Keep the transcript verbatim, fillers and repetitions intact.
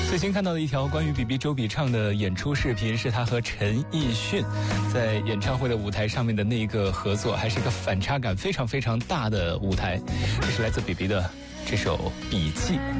最新看到的一条关于比比周笔畅的演出视频，是他和陈奕迅在演唱会的舞台上面的那个合作，还是一个反差感非常非常大的舞台。这是来自比比的这首《笔记》。